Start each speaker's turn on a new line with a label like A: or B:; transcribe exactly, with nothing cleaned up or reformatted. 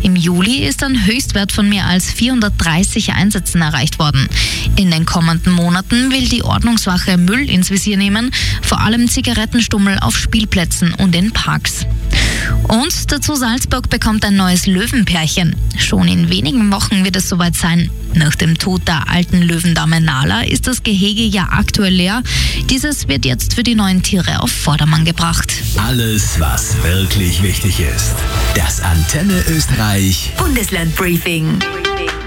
A: Im Juli ist ein Höchstwert von mehr als vierhundertdreißig Einsätzen erreicht worden. In den kommenden Monaten will die Ordnungswache Müll ins Visier nehmen, vor allem Zigarettenstummel auf Spielplätzen und in Parks. Und dazu Salzburg bekommt ein neues Löwenpärchen. Schon in wenigen Wochen wird es soweit sein. Nach dem Tod der alten Löwendame Nala ist das Gehege ja aktuell leer. Dieses wird jetzt für die neuen Tiere auf Vordermann gebracht.
B: Alles, was wirklich wichtig ist. Das Antenne Österreich
C: Bundesland Briefing.